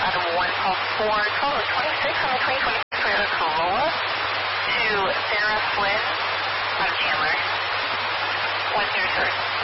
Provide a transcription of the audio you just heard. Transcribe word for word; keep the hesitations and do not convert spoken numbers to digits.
Adam one, call four, twelve twenty-six on the twenty twenty-six Toyota Corolla to Sarah Flynn out of Chandler. one zero zero.